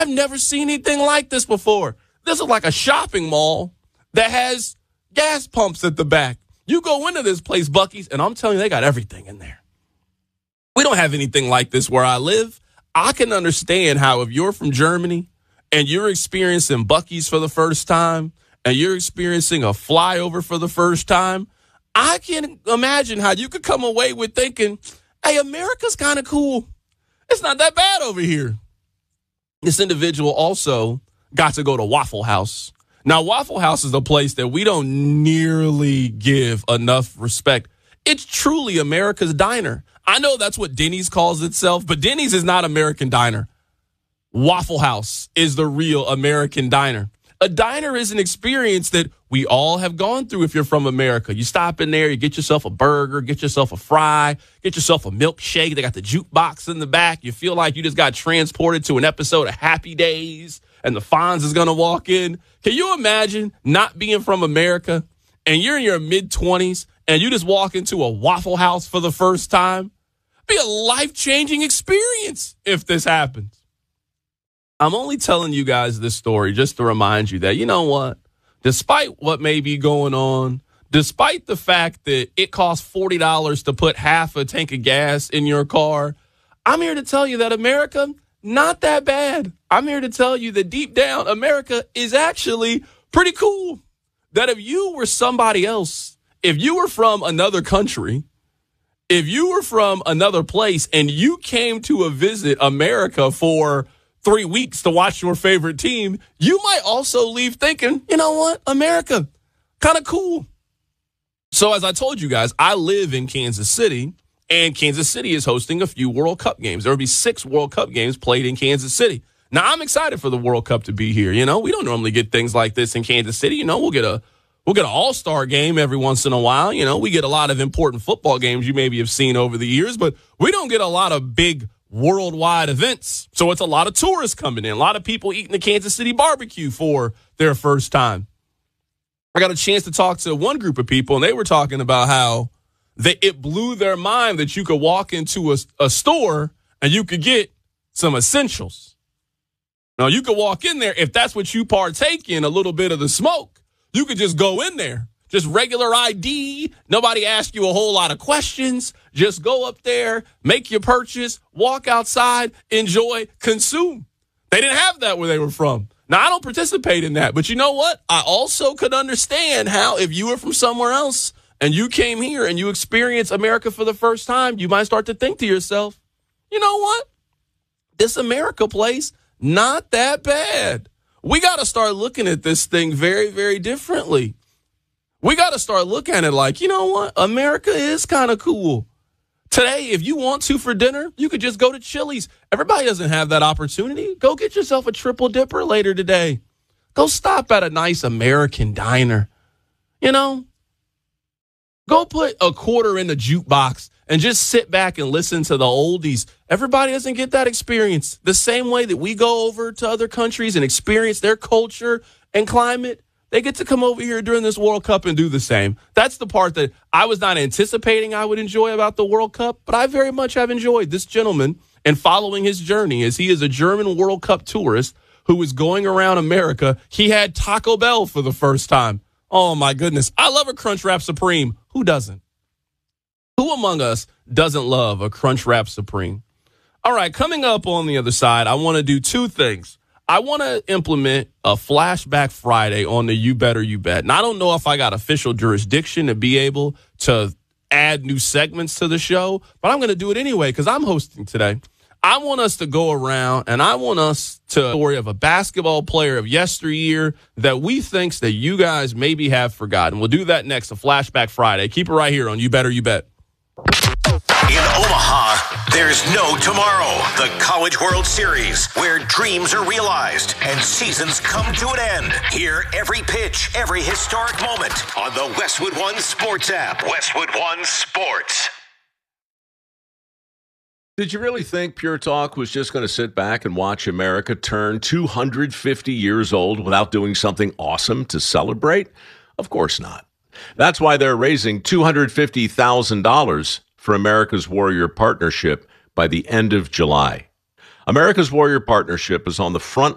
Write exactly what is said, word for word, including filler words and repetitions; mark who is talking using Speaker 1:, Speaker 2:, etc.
Speaker 1: I've never seen anything like this before. This is like a shopping mall that has gas pumps at the back. You go into this place, Buc-ee's, and I'm telling you, they got everything in there. We don't have anything like this where I live. I can understand how if you're from Germany and you're experiencing Buc-ee's for the first time and you're experiencing a flyover for the first time, I can imagine how you could come away with thinking, hey, America's kind of cool. It's not that bad over here. This individual also got to go to Waffle House. Now, Waffle House is a place that we don't nearly give enough respect. It's truly America's diner. I know that's what Denny's calls itself, but Denny's is not American diner. Waffle House is the real American diner. A diner is an experience that we all have gone through if you're from America. You stop in there, you get yourself a burger, get yourself a fry, get yourself a milkshake. They got the jukebox in the back. You feel like you just got transported to an episode of Happy Days and the Fonz is going to walk in. Can you imagine not being from America and you're in your mid-twenties and you just walk into a Waffle House for the first time? It'd be a life-changing experience if this happens. I'm only telling you guys this story just to remind you that, you know what? Despite what may be going on, despite the fact that it costs forty dollars to put half a tank of gas in your car, I'm here to tell you that America, not that bad. I'm here to tell you that deep down, America is actually pretty cool. That if you were somebody else, if you were from another country, if you were from another place and you came to a visit America for three weeks to watch your favorite team, you might also leave thinking, you know what, America, kind of cool. So as I told you guys, I live in Kansas City, and Kansas City is hosting a few World Cup games. There will be six World Cup games played in Kansas City. Now, I'm excited for the World Cup to be here. You know, we don't normally get things like this in Kansas City. You know, we'll get a we'll get an all-star game every once in a while. You know, we get a lot of important football games you maybe have seen over the years, but we don't get a lot of big worldwide events. So it's a lot of tourists coming in, a lot of people eating the Kansas City barbecue for their first time. I got a chance to talk to one group of people, and they were talking about how they, it blew their mind that you could walk into a, a store and you could get some essentials. Now, you could walk in there, if that's what you partake in, a little bit of the smoke, you could just go in there. Just regular I D. Nobody ask you a whole lot of questions. Just go up there, make your purchase, walk outside, enjoy, consume. They didn't have that where they were from. Now, I don't participate in that, but you know what? I also could understand how if you were from somewhere else and you came here and you experienced America for the first time, you might start to think to yourself, you know what? This America place, not that bad. We got to start looking at this thing very, very differently. We got to start looking at it like, you know what? America is kind of cool. Today, if you want to for dinner, you could just go to Chili's. Everybody doesn't have that opportunity. Go get yourself a triple dipper later today. Go stop at a nice American diner. You know, go put a quarter in the jukebox and just sit back and listen to the oldies. Everybody doesn't get that experience. The same way that we go over to other countries and experience their culture and climate, they get to come over here during this World Cup and do the same. That's the part that I was not anticipating I would enjoy about the World Cup, but I very much have enjoyed this gentleman and following his journey as he is a German World Cup tourist who is going around America. He had Taco Bell for the first time. Oh, my goodness. I love a Crunchwrap Supreme. Who doesn't? Who among us doesn't love a Crunchwrap Supreme? All right, coming up on the other side, I want to do two things. I want to implement a Flashback Friday on the You Better You Bet. And I don't know if I got official jurisdiction to be able to add new segments to the show, but I'm going to do it anyway because I'm hosting today. I want us to go around and I want us to story of a basketball player of yesteryear that we thinks that you guys maybe have forgotten. We'll do that next, a Flashback Friday. Keep it right here on You Better You Bet.
Speaker 2: In Omaha, there's no tomorrow. The College World Series, where dreams are realized and seasons come to an end. Hear every pitch, every historic moment on the Westwood One Sports app. Westwood One Sports.
Speaker 3: Did you really think Pure Talk was just going to sit back and watch America turn two hundred fifty years old without doing something awesome to celebrate? Of course not. That's why they're raising two hundred fifty thousand dollars for America's Warrior Partnership by the end of July. America's Warrior Partnership is on the front